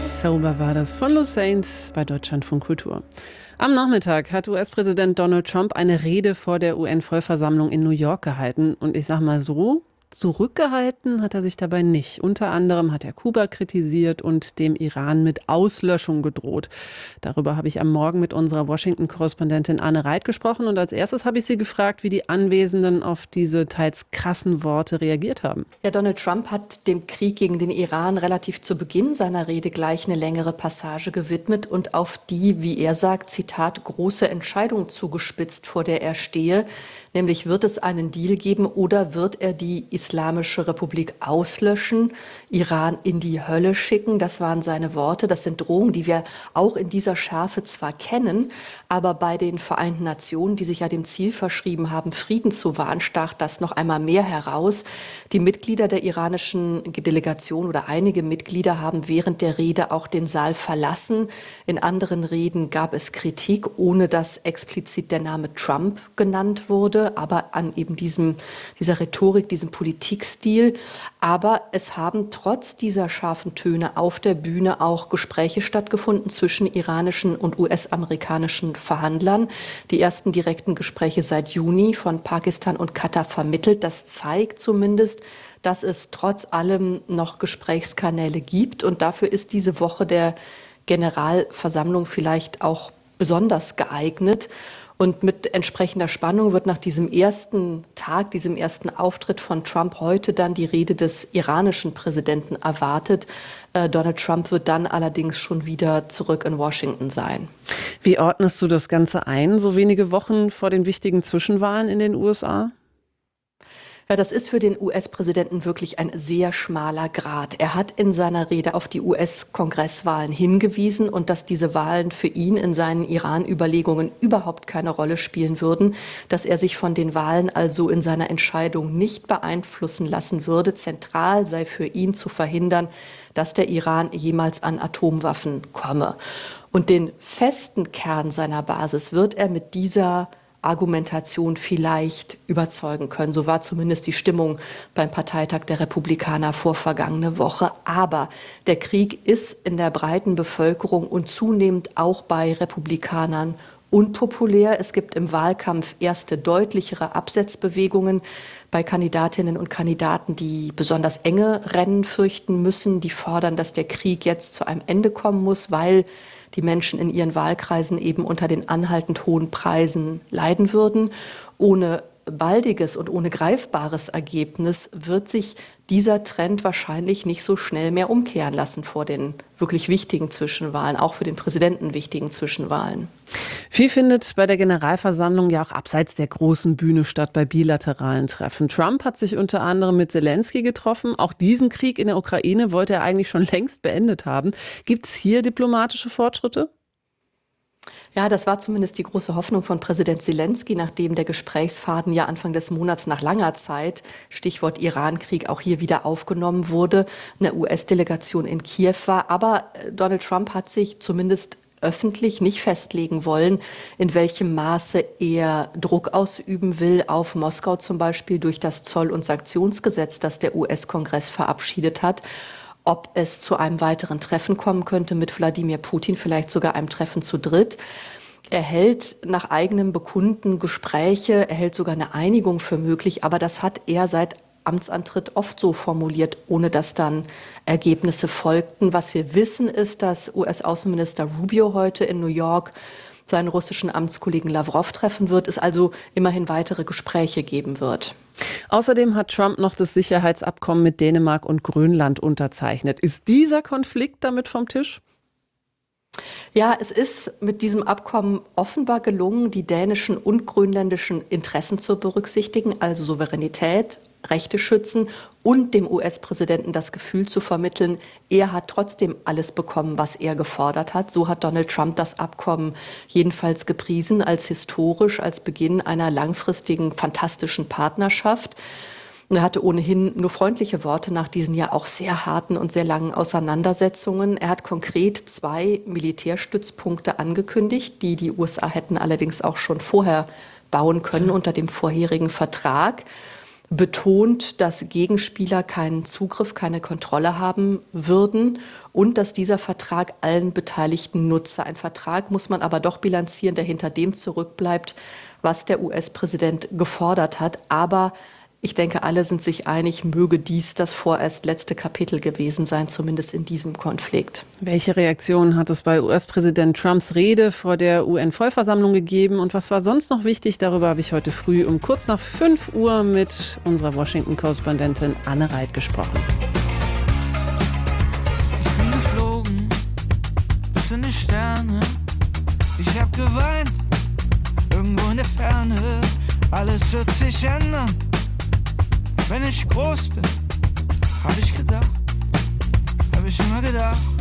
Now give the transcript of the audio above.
Sober war das von Los Saints bei Deutschlandfunk Kultur. Am Nachmittag hat US-Präsident Donald Trump eine Rede vor der UN-Vollversammlung in New York gehalten. Und ich sag mal so, zurückgehalten hat er sich dabei nicht. Unter anderem hat er Kuba kritisiert und dem Iran mit Auslöschung gedroht. Darüber habe ich am Morgen mit unserer Washington-Korrespondentin Anne Reit gesprochen. Und als erstes habe ich sie gefragt, wie die Anwesenden auf diese teils krassen Worte reagiert haben. Ja, Donald Trump hat dem Krieg gegen den Iran relativ zu Beginn seiner Rede gleich eine längere Passage gewidmet und auf die, wie er sagt, Zitat, große Entscheidung zugespitzt, vor der er stehe. Nämlich, wird es einen Deal geben oder wird er die Islamische Republik auslöschen, Iran in die Hölle schicken? Das waren seine Worte. Das sind Drohungen, die wir auch in dieser Schärfe zwar kennen, aber bei den Vereinten Nationen, die sich ja dem Ziel verschrieben haben, Frieden zu wahren, stach das noch einmal mehr heraus. Die Mitglieder der iranischen Delegation oder einige Mitglieder haben während der Rede auch den Saal verlassen. In anderen Reden gab es Kritik, ohne dass explizit der Name Trump genannt wurde, aber an eben dieser Rhetorik, diesem Politikstil. Aber es haben trotz dieser scharfen Töne auf der Bühne auch Gespräche stattgefunden zwischen iranischen und US-amerikanischen Verhandlern. Die ersten direkten Gespräche seit Juni von Pakistan und Katar vermittelt. Das zeigt zumindest, dass es trotz allem noch Gesprächskanäle gibt. Und dafür ist diese Woche der Generalversammlung vielleicht auch besonders geeignet. Und mit entsprechender Spannung wird nach diesem ersten Tag, diesem ersten Auftritt von Trump heute dann die Rede des iranischen Präsidenten erwartet. Donald Trump wird dann allerdings schon wieder zurück in Washington sein. Wie ordnest du das Ganze ein, so wenige Wochen vor den wichtigen Zwischenwahlen in den USA? Ja, das ist für den US-Präsidenten wirklich ein sehr schmaler Grat. Er hat in seiner Rede auf die US-Kongresswahlen hingewiesen und dass diese Wahlen für ihn in seinen Iran-Überlegungen überhaupt keine Rolle spielen würden, dass er sich von den Wahlen also in seiner Entscheidung nicht beeinflussen lassen würde. Zentral sei für ihn zu verhindern, dass der Iran jemals an Atomwaffen komme. Und den festen Kern seiner Basis wird er mit dieser Argumentation vielleicht überzeugen können. So war zumindest die Stimmung beim Parteitag der Republikaner vor vergangene Woche. Aber der Krieg ist in der breiten Bevölkerung und zunehmend auch bei Republikanern unpopulär. Es gibt im Wahlkampf erste deutlichere Absetzbewegungen bei Kandidatinnen und Kandidaten, die besonders enge Rennen fürchten müssen. Die fordern, dass der Krieg jetzt zu einem Ende kommen muss, weil die Menschen in ihren Wahlkreisen eben unter den anhaltend hohen Preisen leiden würden. Ohne baldiges und ohne greifbares Ergebnis wird sich dieser Trend wahrscheinlich nicht so schnell mehr umkehren lassen vor den wirklich wichtigen Zwischenwahlen, auch für den Präsidenten wichtigen Zwischenwahlen. Viel findet bei der Generalversammlung ja auch abseits der großen Bühne statt, bei bilateralen Treffen. Trump hat sich unter anderem mit Zelensky getroffen. Auch diesen Krieg in der Ukraine wollte er eigentlich schon längst beendet haben. Gibt es hier diplomatische Fortschritte? Ja, das war zumindest die große Hoffnung von Präsident Zelensky, nachdem der Gesprächsfaden ja Anfang des Monats nach langer Zeit, Stichwort Irankrieg, auch hier wieder aufgenommen wurde, eine US-Delegation in Kiew war. Aber Donald Trump hat sich zumindest öffentlich nicht festlegen wollen, in welchem Maße er Druck ausüben will auf Moskau, zum Beispiel durch das Zoll- und Sanktionsgesetz, das der US-Kongress verabschiedet hat. Ob es zu einem weiteren Treffen kommen könnte mit Wladimir Putin, vielleicht sogar einem Treffen zu dritt. Er hält nach eigenem Bekunden Gespräche, er hält sogar eine Einigung für möglich, aber das hat er seit Amtsantritt oft so formuliert, ohne dass dann Ergebnisse folgten. Was wir wissen, ist, dass US-Außenminister Rubio heute in New York seinen russischen Amtskollegen Lavrov treffen wird, es also immerhin weitere Gespräche geben wird. Außerdem hat Trump noch das Sicherheitsabkommen mit Dänemark und Grönland unterzeichnet. Ist dieser Konflikt damit vom Tisch? Ja, es ist mit diesem Abkommen offenbar gelungen, die dänischen und grönländischen Interessen zu berücksichtigen, also Souveränität, Rechte schützen und dem US-Präsidenten das Gefühl zu vermitteln, er hat trotzdem alles bekommen, was er gefordert hat. So hat Donald Trump das Abkommen jedenfalls gepriesen als historisch, als Beginn einer langfristigen, fantastischen Partnerschaft. Und er hatte ohnehin nur freundliche Worte nach diesen ja auch sehr harten und sehr langen Auseinandersetzungen. Er hat konkret 2 Militärstützpunkte angekündigt, die die USA hätten allerdings auch schon vorher bauen können unter dem vorherigen Vertrag. betont, dass Gegenspieler keinen Zugriff, keine Kontrolle haben würden und dass dieser Vertrag allen Beteiligten nutze. Ein Vertrag muss man aber doch bilanzieren, der hinter dem zurückbleibt, was der US-Präsident gefordert hat. Aber ich denke, alle sind sich einig, möge dies das vorerst letzte Kapitel gewesen sein, zumindest in diesem Konflikt. Welche Reaktionen hat es bei US-Präsident Trumps Rede vor der UN-Vollversammlung gegeben und was war sonst noch wichtig? Darüber habe ich heute früh um kurz nach 5 Uhr mit unserer Washington-Korrespondentin Anne Reit gesprochen. Ich bin geflogen bis in die Sterne. Ich hab geweint, irgendwo in der Ferne. Alles wird sich ändern. Wenn ich groß bin, hab ich immer gedacht.